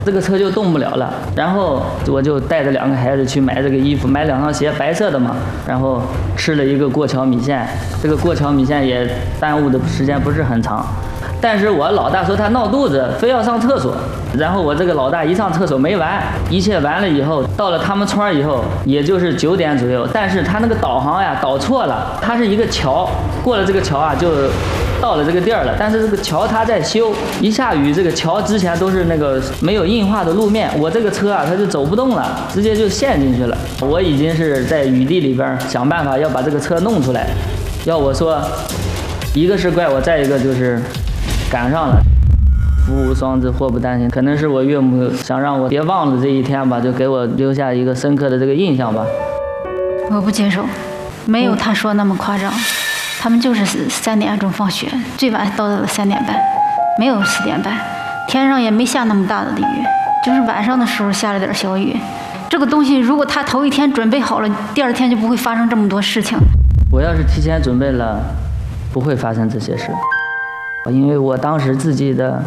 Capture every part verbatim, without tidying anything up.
这个车就动不了了。然后我就带着两个孩子去买这个衣服，买两双鞋，白色的嘛。然后吃了一个过桥米线，这个过桥米线也耽误的时间不是很长。但是我老大说他闹肚子，非要上厕所。然后我这个老大一上厕所没完，一切完了以后，到了他们村以后，也就是九点左右。但是他那个导航呀导错了，它是一个桥，过了这个桥啊就到了这个地儿了。但是这个桥它在修，一下雨这个桥之前都是那个没有硬化的路面，我这个车啊它就走不动了，直接就陷进去了。我已经是在雨地里边想办法要把这个车弄出来。要我说，一个是怪我，再一个就是赶上了。福无双至，祸不单行，可能是我岳母想让我别忘了这一天吧，就给我留下一个深刻的这个印象吧。 我不接受，没有他说那么夸张。他们就是三点钟放学，最晚到了三点半，没有四点半，天上也没下那么大的雨，就是晚上的时候下了点小雨。这个东西如果他头一天准备好了，第二天就不会发生这么多事情。 我要是提前准备了，不会发生这些事，因为我当时自己的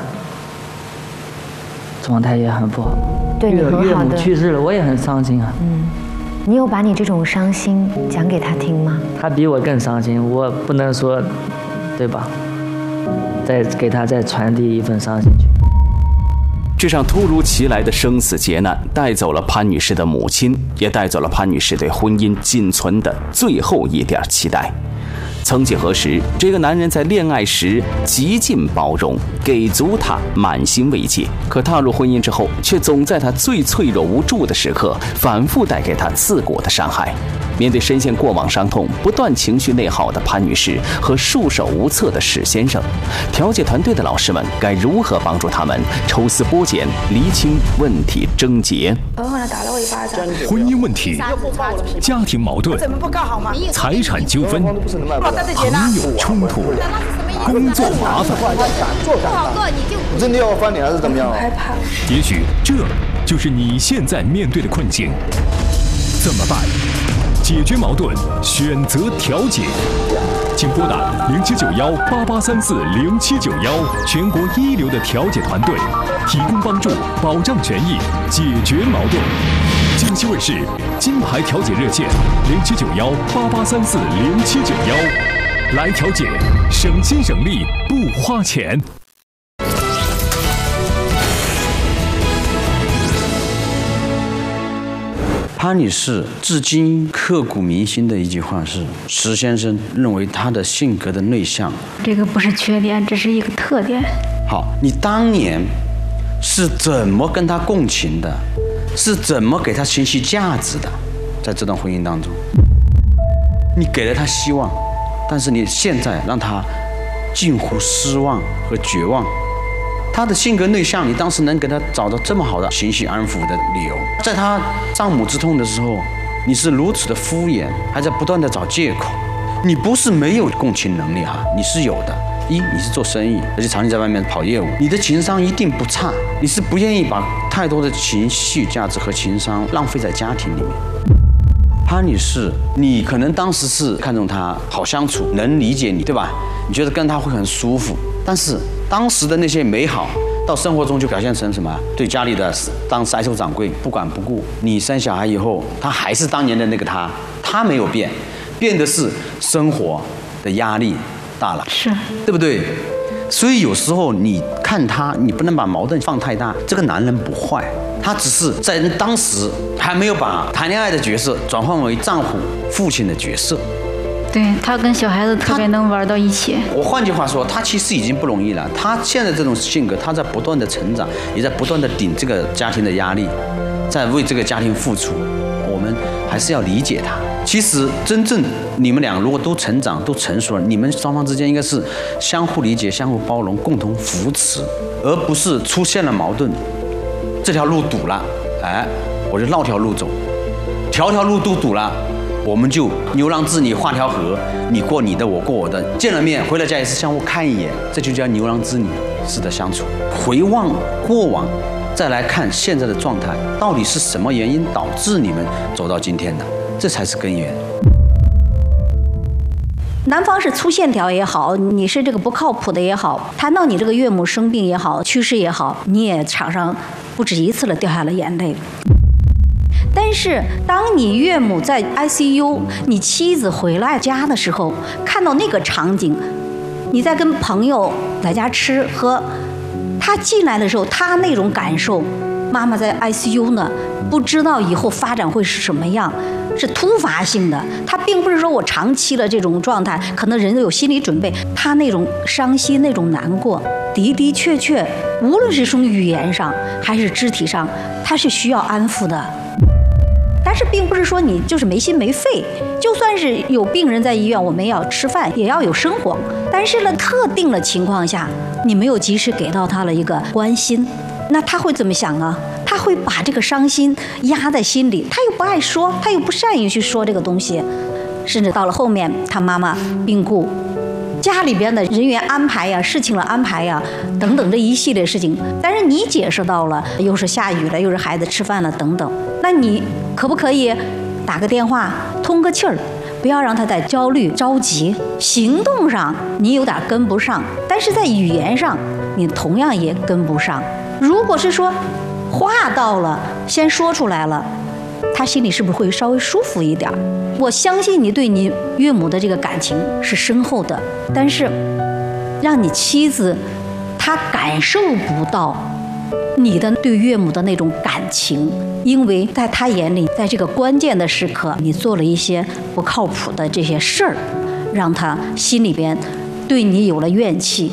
状态也很不好， 对你很好的岳母去世了，我也很伤心啊。 嗯，你有把你这种伤心讲给他听吗？ 他比我更伤心，我不能说，对吧？再给他再传递一份伤心去。 这场突如其来的生死劫难，带走了潘女士的母亲，也带走了潘女士对婚姻仅存的最后一点期待。曾几何时，这个男人在恋爱时极尽包容，给足她满心慰藉，可踏入婚姻之后，却总在她最脆弱无助的时刻，反复带给她刺骨的伤害。面对深陷过往伤痛、不断情绪内耗的潘女士和束手无策的史先生，调解团队的老师们该如何帮助他们抽丝剥茧，厘清问题症结？ 狠狠地打了我一巴掌。 婚姻问题、家庭矛盾、财产纠纷、朋友冲突、工作麻烦， 我真的要翻脸还是怎么样？ 害怕。 也许这就是你现在面对的困境，怎么办？解决矛盾，选择调解，请拨打零七九幺八八三四零七九幺，全国一流的调解团队，提供帮助，保障权益，解决矛盾。江西卫视金牌调解热线零七九幺八八三四零七九幺，来调解，省心省力不花钱。 潘女士至今刻骨铭心的一句话是：石先生认为她的性格的内向， 这个不是缺点，这是一个特点。 好，你当年是怎么跟他共情的？是怎么给他情绪价值的？在这段婚姻当中，你给了他希望，但是你现在让他近乎失望和绝望。他的性格内向，你当时能给他找到这么好的情绪安抚的理由，在他丈母之痛的时候，你是如此的敷衍，还在不断的找借口。你不是没有共情能力哈，你是有的。一，你是做生意，而且长期在外面跑业务，你的情商一定不差。你是不愿意把太多的情绪价值和情商浪费在家庭里面。潘女士，你可能当时是看中他好相处，能理解你，对吧？你觉得跟他会很舒服，但是当时的那些美好，到生活中就表现成什么？对家里的当白手掌柜，不管不顾。你生小孩以后，他还是当年的那个他，他没有变，变的是生活的压力大了， 是， 对不对？所以有时候你看他，你不能把矛盾放太大。这个男人不坏，他只是在当时还没有把谈恋爱的角色转换为丈夫、父亲的角色。 对，他跟小孩子特别能玩到一起。 我换句话说，他其实已经不容易了。他现在这种性格，他在不断的成长，也在不断的顶这个家庭的压力，在为这个家庭付出。我们还是要理解他。其实真正你们俩如果都成长、都成熟了，你们双方之间应该是相互理解、相互包容、共同扶持，而不是出现了矛盾，这条路堵了，哎，我就绕条路走，条条路都堵了，我们就牛郎织女画条河，你过你的，我过我的，见了面回了家也是相互看一眼，这就叫牛郎织女式的相处。回望过往，再来看现在的状态，到底是什么原因导致你们走到今天的？这才是根源。 男方是粗线条也好，你是这个不靠谱的也好，谈到你这个岳母生病也好，去世也好，你也场上不止一次的掉下了眼泪。但是当你岳母在 I C U， 你妻子回来家的时候，看到那个场景，你在跟朋友在家吃喝，他进来的时候，他那种感受，妈妈在 I C U 呢，不知道以后发展会是什么样，是突发性的。他并不是说我长期的这种状态，可能人都有心理准备。他那种伤心、那种难过，的的确确，无论是从语言上还是肢体上，他是需要安抚的。但是并不是说你就是没心没肺，就算是有病人在医院，我们也要吃饭，也要有生活。但是呢，特定的情况下，你没有及时给到他了一个关心，那他会怎么想呢？他会把这个伤心压在心里，他又不爱说，他又不善于去说这个东西，甚至到了后面，他妈妈病故，家里边的人员安排呀、事情的安排呀等等这一系列事情，但是你解释到了，又是下雨了，又是孩子吃饭了等等，那你可不可以打个电话通个气儿，不要让他再焦虑着急？行动上你有点跟不上，但是在语言上你同样也跟不上。如果是说话到了，先说出来了，他心里是不是会稍微舒服一点？我相信你对你岳母的这个感情是深厚的，但是让你妻子她感受不到你的对岳母的那种感情，因为在她眼里，在这个关键的时刻，你做了一些不靠谱的这些事儿，让她心里边对你有了怨气。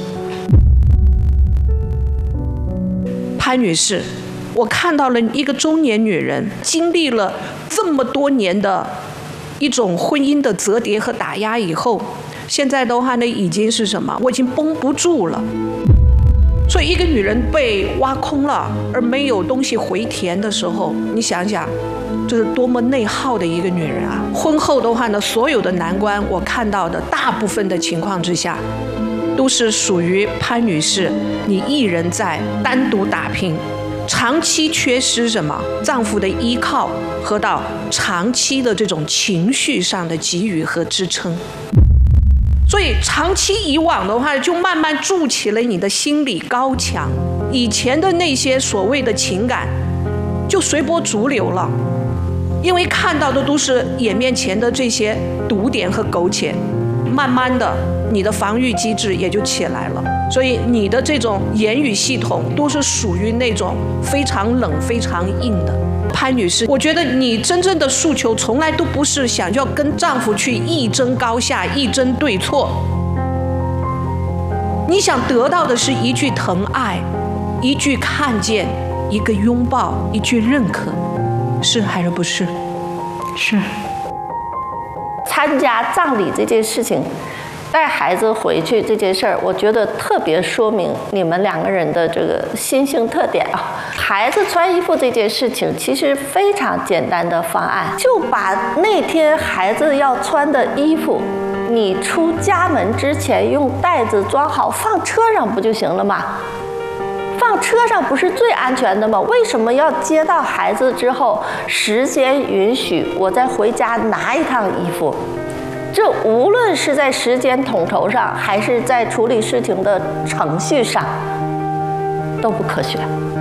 潘女士，我看到了一个中年女人经历了这么多年的一种婚姻的折叠和打压以后，现在的话呢，已经是什么？我已经绷不住了。所以一个女人被挖空了，而没有东西回填的时候，你想想，这是多么内耗的一个女人啊！婚后的话呢，所有的难关，我看到的大部分的情况之下，都是属于潘女士你一人在单独打拼，长期缺失什么丈夫的依靠和到长期的这种情绪上的给予和支撑。所以长期以往的话，就慢慢筑起了你的心理高墙，以前的那些所谓的情感就随波逐流了，因为看到的都是眼面前的这些毒点和苟且，慢慢的你的防御机制也就起来了，所以你的这种言语系统都是属于那种非常冷非常硬的。潘女士，我觉得你真正的诉求从来都不是想要跟丈夫去一争高下、一争对错，你想得到的是一句疼爱，一句看见，一个拥抱，一句认可，是还是不是？ 是。 参加葬礼这件事情，带孩子回去这件事儿，我觉得特别说明你们两个人的这个心性特点啊。孩子穿衣服这件事情其实非常简单的方案，就把那天孩子要穿的衣服，你出家门之前用袋子装好，放车上不就行了吗？放车上不是最安全的吗？为什么要接到孩子之后，时间允许我再回家拿一趟衣服？这无论是在时间统筹上，还是在处理事情的程序上，都不科学。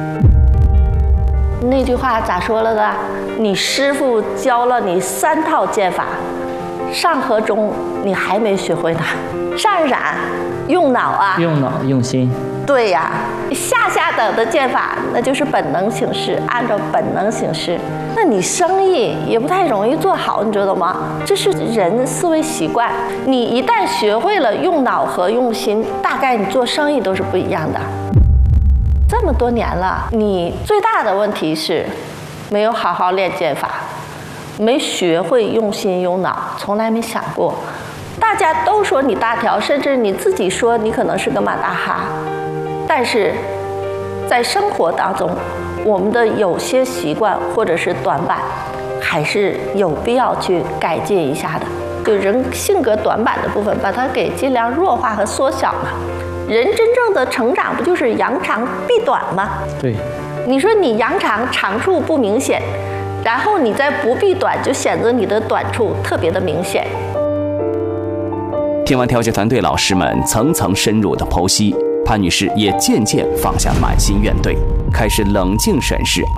那句话咋说了的？你师傅教了你三套剑法，上和中你还没学会呢。上闪用脑啊， 用脑用心。 对呀，下下等的剑法那就是本能行事，按照本能行事。那你生意也不太容易做好，你知道吗？这是人思维习惯。你一旦学会了用脑和用心，大概你做生意都是不一样的。这么多年了，你最大的问题是没有好好练剑法，没学会用心用脑，从来没想过。大家都说你大条，甚至你自己说你可能是个马大哈，但是在生活当中，我们的有些习惯或者是短板，还是有必要去改进一下的。就人性格短板的部分，把它给尽量弱化和缩小了。人真正的成长不就是扬长避短吗？ 对。 你说你扬长，长处不明显，然后你再不避短，就显得你的短处特别的明显。 听完调解团队老师们层层深入的剖析， 潘女士也渐渐放下了满心怨怼，开始冷静审视